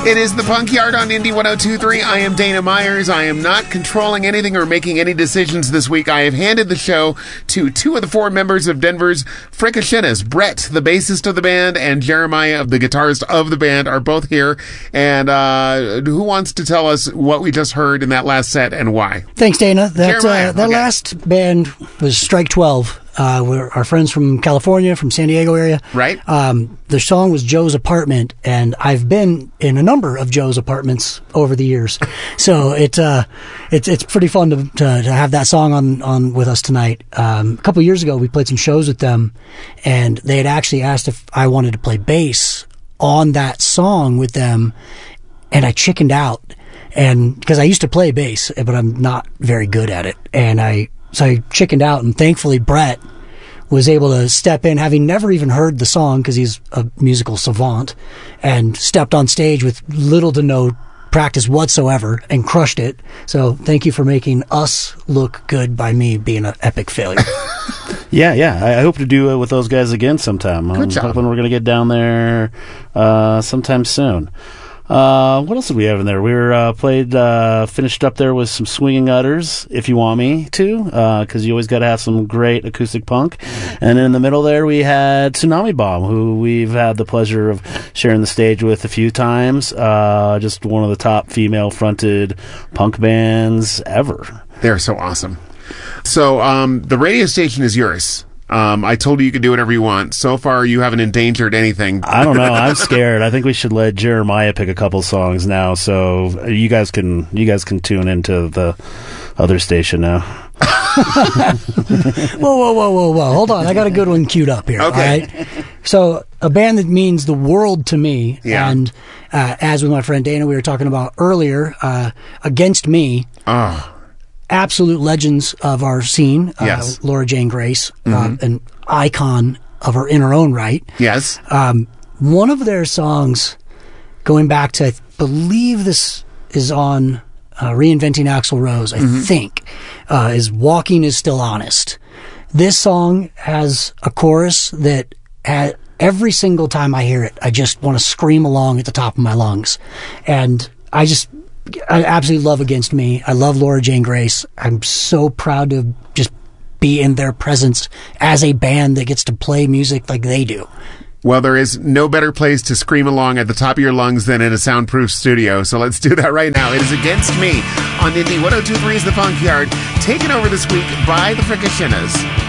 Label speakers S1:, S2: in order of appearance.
S1: It is the Punk Yard on Indie 102.3. I am Dana Myers. I am not controlling anything or making any decisions this week. I have handed the show to two of the four members of Denver's Fricashinas. Brett, the bassist of the band, and Jeremiah, the guitarist of the band, are both here. And who wants to tell us what we just heard in that last set and why?
S2: Thanks, Dana. That
S1: okay.
S2: last band was Strike 12. We're our friends from California, from San Diego area.
S1: Right.
S2: The song was Joe's Apartment, and I've been in a number of Joe's apartments over the years. So it's pretty fun to have that song on with us tonight. A couple of years ago, we played some shows with them, and they had actually asked if I wanted to play bass on that song with them, and I chickened out, and because I used to play bass, but I'm not very good at it, So I chickened out, and thankfully Brett was able to step in, having never even heard the song because he's a musical savant, and stepped on stage with little to no practice whatsoever and crushed it. So thank you for making us look good by me being an epic failure.
S3: Yeah. I hope to do it with those guys again sometime.
S1: Good job.
S3: I'm hoping we're going to get down there sometime soon. What else did we have in there? We were finished up there with some Swinging Utters, If You Want Me To, because you always got to have some great acoustic punk. And in the middle there, we had Tsunami Bomb, who we've had the pleasure of sharing the stage with a few times. Just one of the top female-fronted punk bands ever.
S1: They're so awesome. So the radio station is yours. I told you could do whatever you want. So far, you haven't endangered anything.
S3: I don't know. I'm scared. I think we should let Jeremiah pick a couple songs now, so you guys can tune into the other station now.
S2: Whoa. Hold on. I got a good one queued up here.
S1: Okay.
S2: All right? So a band that means the world to me, and as with my friend Dana, we were talking about earlier, Against Me. Absolute legends of our scene.
S1: Yes.
S2: Laura Jane Grace, an icon of her in her own right.
S1: Yes.
S2: One of their songs, going back to, I believe this is on Reinventing Axl Rose, I think, is Walking Is Still Honest. This song has a chorus that every single time I hear it, I just want to scream along at the top of my lungs. And I absolutely love Against Me. I love Laura Jane Grace. I'm so proud to just be in their presence as a band that gets to play music like they do.
S1: Well, there is no better place to scream along at the top of your lungs than in a soundproof studio. So let's do that right now. It is Against Me on Indie 102.3's The Punk Yard, taken over this week by the Fricashinas.